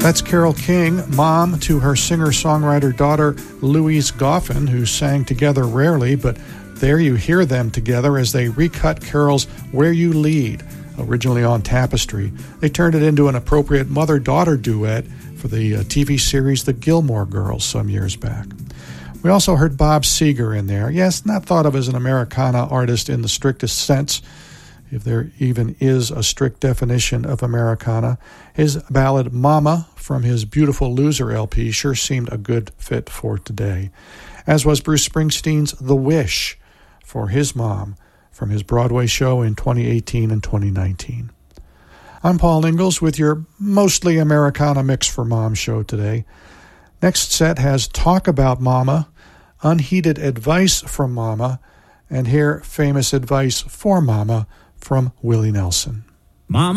That's Carole King, mom to her singer-songwriter daughter Louise Goffin, who sang together rarely, but there you hear them together as they recut Carole's Where You Lead, originally on Tapestry. They turned it into an appropriate mother-daughter duet for the TV series The Gilmore Girls some years back. We also heard Bob Seger in there. Yes, not thought of as an Americana artist in the strictest sense, if there even is a strict definition of Americana. His ballad Mama from his Beautiful Loser LP sure seemed a good fit for today, as was Bruce Springsteen's The Wish for his mom from his Broadway show in 2018 and 2019. I'm Paul Ingalls with your mostly Americana Mix for Mom show today. Next set has Talk About Mama, Unheeded Advice from Mama, and here famous advice for Mama from Willie Nelson. Mama.